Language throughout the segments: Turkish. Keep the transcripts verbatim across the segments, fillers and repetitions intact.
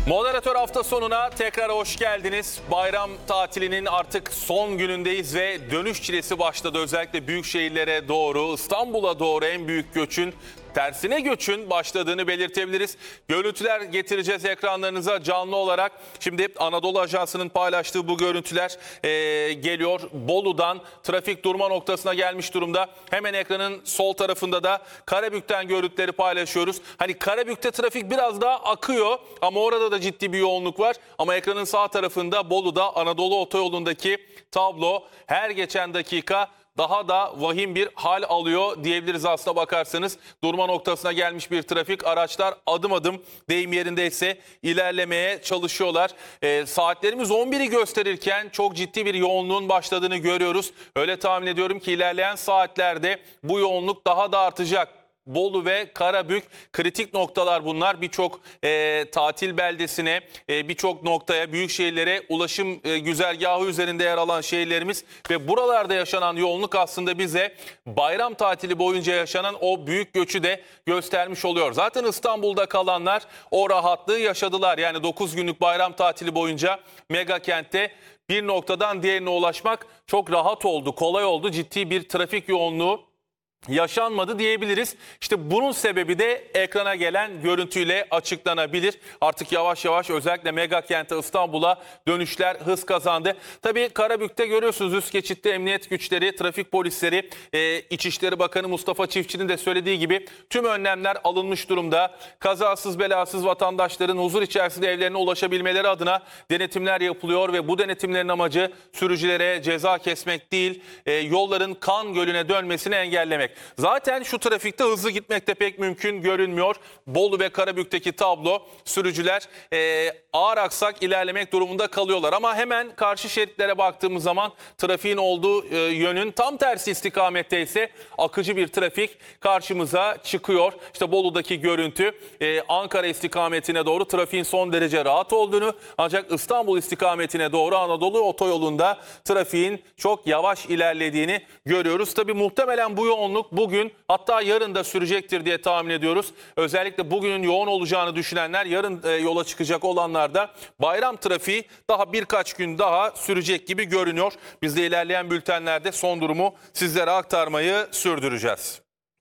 Moderatör hafta sonuna tekrar hoş geldiniz. Bayram tatilinin artık son günündeyiz ve dönüş çilesi başladı. Özellikle büyük şehirlere doğru, İstanbul'a doğru en büyük göçün, tersine göçün başladığını belirtebiliriz. Görüntüler getireceğiz ekranlarınıza canlı olarak. Şimdi Anadolu Ajansı'nın paylaştığı bu görüntüler e, geliyor. Bolu'dan trafik durma noktasına gelmiş durumda. Hemen ekranın sol tarafında da Karabük'ten görüntüleri paylaşıyoruz. Hani Karabük'te trafik biraz daha akıyor ama orada da ciddi bir yoğunluk var. Ama ekranın sağ tarafında Bolu'da Anadolu Otoyolu'ndaki tablo her geçen dakika daha da vahim bir hal alıyor diyebiliriz aslına bakarsanız. Durma noktasına gelmiş bir trafik. Araçlar adım adım deyim yerindeyse ilerlemeye çalışıyorlar. E, saatlerimiz on biri gösterirken çok ciddi bir yoğunluğun başladığını görüyoruz. Öyle tahmin ediyorum ki ilerleyen saatlerde bu yoğunluk daha da artacak. Bolu ve Karabük kritik noktalar bunlar. Birçok e, tatil beldesine, e, birçok noktaya, büyük şehirlere ulaşım e, güzergahı üzerinde yer alan şehirlerimiz ve buralarda yaşanan yoğunluk aslında bize bayram tatili boyunca yaşanan o büyük göçü de göstermiş oluyor. Zaten İstanbul'da kalanlar o rahatlığı yaşadılar. Yani dokuz günlük bayram tatili boyunca mega kentte bir noktadan diğerine ulaşmak çok rahat oldu, kolay oldu. Ciddi bir trafik yoğunluğu yaşanmadı diyebiliriz. İşte bunun sebebi de ekrana gelen görüntüyle açıklanabilir. Artık yavaş yavaş özellikle mega kente İstanbul'a dönüşler hız kazandı. Tabii Karabük'te görüyorsunuz üst geçitte emniyet güçleri, trafik polisleri, e, İçişleri Bakanı Mustafa Çiftçi'nin de söylediği gibi tüm önlemler alınmış durumda. Kazasız belasız vatandaşların huzur içerisinde evlerine ulaşabilmeleri adına denetimler yapılıyor ve bu denetimlerin amacı sürücülere ceza kesmek değil, e, yolların kan gölüne dönmesini engellemek. Zaten şu trafikte hızlı gitmek de pek mümkün görünmüyor. Bolu ve Karabük'teki tablo sürücüler e, ağır aksak ilerlemek durumunda kalıyorlar. Ama hemen karşı şeritlere baktığımız zaman trafiğin olduğu e, yönün tam tersi istikamette ise akıcı bir trafik karşımıza çıkıyor. İşte Bolu'daki görüntü e, Ankara istikametine doğru trafiğin son derece rahat olduğunu, ancak İstanbul istikametine doğru Anadolu Otoyolu'nda trafiğin çok yavaş ilerlediğini görüyoruz. Tabii muhtemelen bu yoğunluk bugün hatta yarın da sürecektir diye tahmin ediyoruz. Özellikle bugünün yoğun olacağını düşünenler yarın e, yola çıkacak olanlar da bayram trafiği daha birkaç gün daha sürecek gibi görünüyor. Biz de ilerleyen bültenlerde son durumu sizlere aktarmayı sürdüreceğiz.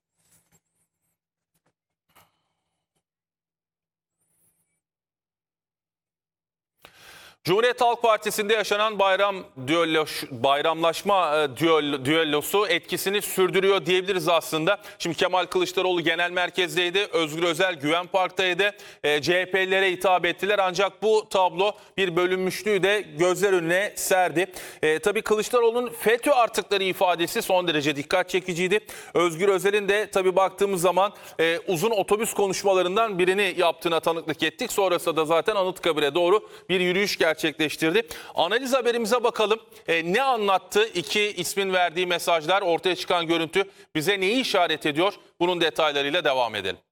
Cumhuriyet Halk Partisi'nde yaşanan bayram düelloş, bayramlaşma e, düello, düellosu etkisini sürdürüyor diyebiliriz aslında. Şimdi Kemal Kılıçdaroğlu genel merkezdeydi, Özgür Özel Güven Park'taydı, e, C H P'lilere hitap ettiler. Ancak bu tablo bir bölünmüşlüğü de gözler önüne serdi. E, tabii Kılıçdaroğlu'nun FETÖ artıkları ifadesi son derece dikkat çekiciydi. Özgür Özel'in de tabii baktığımız zaman e, uzun otobüs konuşmalarından birini yaptığına tanıklık ettik. Sonrasında da zaten Anıtkabir'e doğru bir yürüyüş gerçekleştirdi. gerçekleştirdi. Analiz haberimize bakalım. E, ne anlattı? İki ismin verdiği mesajlar, ortaya çıkan görüntü bize neyi işaret ediyor? Bunun detaylarıyla devam edelim.